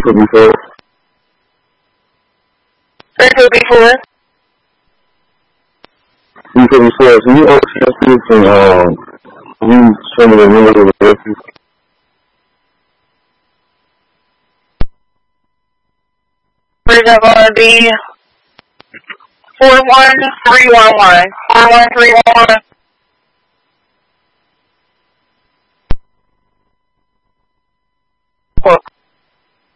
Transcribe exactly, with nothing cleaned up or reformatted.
put me forward. Three two before. You put me forward. So you understand this and um, you show me the number of the addresses. Where's that going to be? Four one three one one. Four one three one one. Cool.